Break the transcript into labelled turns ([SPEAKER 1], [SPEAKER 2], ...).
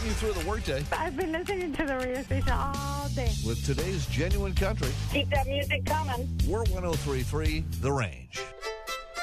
[SPEAKER 1] getting you through the workday
[SPEAKER 2] I've been listening to the radio station all day.
[SPEAKER 1] with today's genuine country.
[SPEAKER 2] Keep that music coming.
[SPEAKER 1] We're 103.3 The Range.